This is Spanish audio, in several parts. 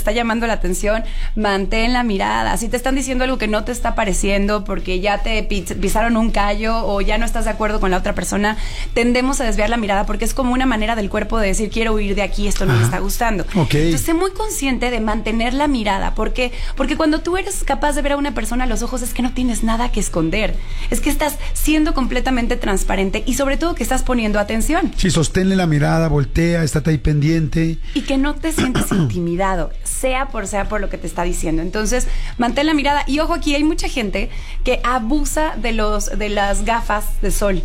está llamando la atención, mantén la mirada. Si te están diciendo algo que no te está pareciendo porque ya te pisaron un callo o ya no estás de acuerdo con la otra persona, tendemos a desviar la mirada porque es como una manera del cuerpo de decir, quiero huir de aquí, esto no me está gustando. Entonces, sé muy consciente de mantener la mirada. ¿Por qué? Porque cuando tú eres capaz de ver a una persona a los ojos, es que no tienes nada que esconder. Es que estás siendo completamente transparente y sobre todo que estás poniendo atención. Sí, sosténle la mirada, voltea, estate ahí pendiente. Y que no te sientes intimidado, sea por lo que te está diciendo. Entonces, mantén la mirada. Y ojo, aquí hay mucha gente que abusa de las gafas de sol.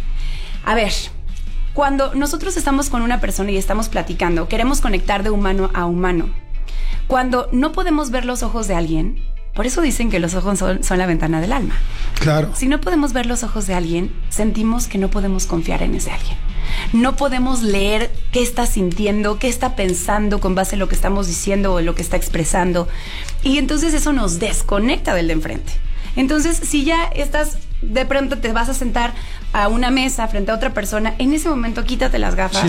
A ver, cuando nosotros estamos con una persona y estamos platicando, queremos conectar de humano a humano. Cuando no podemos ver los ojos de alguien, por eso dicen que los ojos son la ventana del alma. Claro. Si no podemos ver los ojos de alguien, sentimos que no podemos confiar en ese alguien. No podemos leer qué está sintiendo, qué está pensando con base en lo que estamos diciendo o en lo que está expresando. Y entonces eso nos desconecta del de enfrente. Entonces, si ya estás, de pronto te vas a sentar a una mesa frente a otra persona, en ese momento quítate las gafas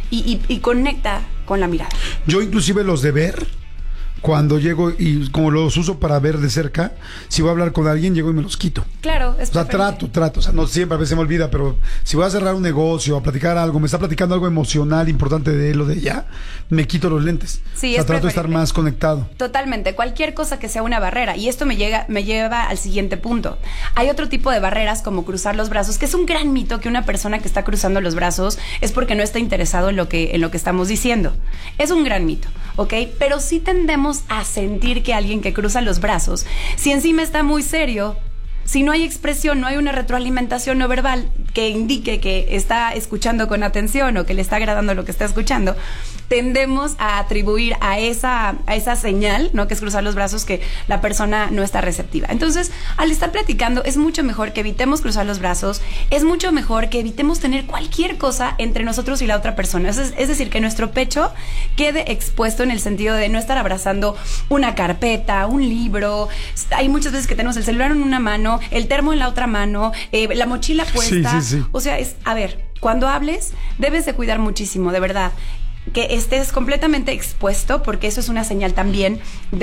y conecta con la mirada. Yo inclusive los de ver, cuando llego y como los uso para ver de cerca, si voy a hablar con alguien, llego y me los quito. Claro, es O sea, trato, o sea, no siempre, a veces se me olvida, pero si voy a cerrar un negocio, a platicar algo, me está platicando algo emocional, importante de él o de ella, me quito los lentes. Sí, o sea, trato de estar más conectado. Totalmente, cualquier cosa que sea una barrera. Y esto me lleva al siguiente punto. Hay otro tipo de barreras como cruzar los brazos, que es un gran mito que una persona que está cruzando los brazos es porque no está interesado en lo que estamos diciendo. Es un gran mito, ¿ok? Pero sí tendemos a sentir que alguien que cruza los brazos, si encima está muy serio, si no hay expresión, no hay una retroalimentación no verbal que indique que está escuchando con atención o que le está agradando lo que está escuchando, tendemos a atribuir a esa señal, ¿no?, que es cruzar los brazos, que la persona no está receptiva. Entonces, al estar platicando, es mucho mejor que evitemos cruzar los brazos, es mucho mejor que evitemos tener cualquier cosa entre nosotros y la otra persona. Es decir, que nuestro pecho quede expuesto en el sentido de no estar abrazando una carpeta, un libro. Hay muchas veces que tenemos el celular en una mano, el termo en la otra mano, la mochila puesta. Sí. O sea, a ver, cuando hables, debes de cuidar muchísimo, de verdad, que estés completamente expuesto, porque eso es una señal también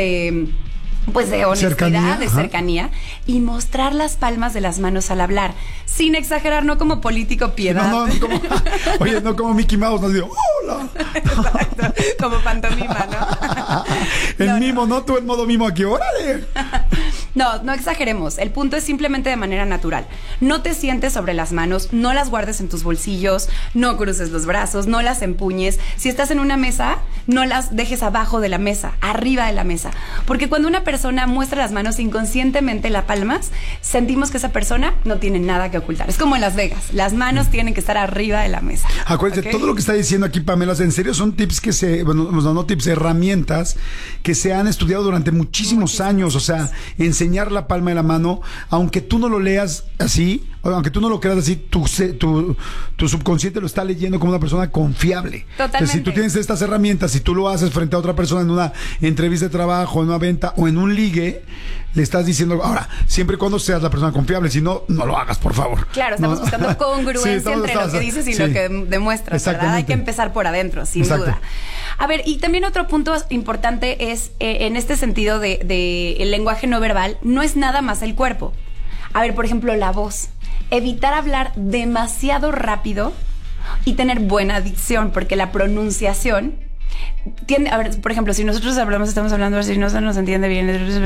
de honestidad, de cercanía, y mostrar las palmas de las manos al hablar, sin exagerar, no como político piedad. No como Mickey Mouse, no digo, ¡hola! Exacto, como pantomima, ¿no? Mimo, ¿no? Tú en modo mimo aquí, ¡órale! No exageremos. El punto es simplemente de manera natural. No te sientes sobre las manos, no las guardes en tus bolsillos, no cruces los brazos, no las empuñes. Si estás en una mesa, no las dejes abajo de la mesa, arriba de la mesa. Porque cuando una persona muestra las manos inconscientemente, las palmas, sentimos que esa persona no tiene nada que ocultar. Es como en Las Vegas. Las manos tienen que estar arriba de la mesa. Acuérdense, todo lo que está diciendo aquí Pamela, en serio, son tips no tips, herramientas que se han estudiado durante muchísimos años. O sea, enseñar la palma de la mano, aunque tú no lo leas así, aunque tú no lo creas así, tu subconsciente lo está leyendo como una persona confiable. Totalmente. Entonces, si tú tienes estas herramientas, si tú lo haces frente a otra persona en una entrevista de trabajo, en una venta o en un ligue, le estás diciendo, ahora, siempre y cuando seas la persona confiable, si no, no lo hagas, por favor. Claro, estamos buscando congruencia entre lo que dices y lo que demuestras, ¿verdad? Hay que empezar por adentro, sin duda. A ver, y también otro punto importante es, en este sentido de el lenguaje no verbal, no es nada más el cuerpo. A ver, por ejemplo, la voz. Evitar hablar demasiado rápido y tener buena dicción, porque la pronunciación tiende, a ver, por ejemplo, si nosotros estamos hablando, si no se nos entiende bien,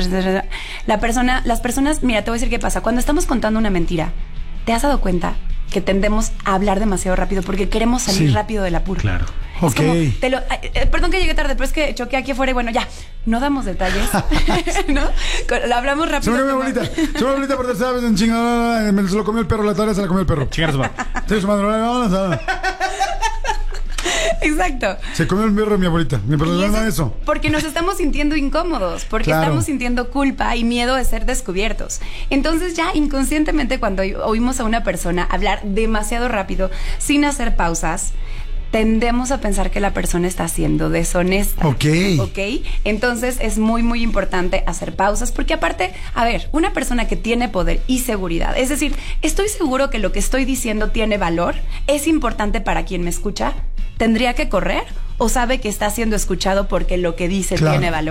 las personas, mira, te voy a decir qué pasa. Cuando estamos contando una mentira, ¿te has dado cuenta que tendemos a hablar demasiado rápido porque queremos salir rápido del apuro? Claro. Es como, perdón que llegué tarde, pero es que choqué aquí afuera y bueno, ya, no damos detalles, ¿no? Hablamos rápido. Se me abuelita por tercera vez en chingada, se lo comió el perro, la tarea se la comió el perro. Chingar su madre. Exacto. Se comió el perro de mi abuelita. Me perdona eso. Porque nos estamos sintiendo incómodos, porque estamos sintiendo culpa y miedo de ser descubiertos. Entonces ya inconscientemente cuando oímos a una persona hablar demasiado rápido, sin hacer pausas, tendemos a pensar que la persona está siendo deshonesta. Ok. Entonces es muy, muy importante hacer pausas, porque aparte, a ver, una persona que tiene poder y seguridad, es decir, estoy seguro que lo que estoy diciendo tiene valor, es importante para quien me escucha, ¿tendría que correr o sabe que está siendo escuchado porque lo que dice tiene valor?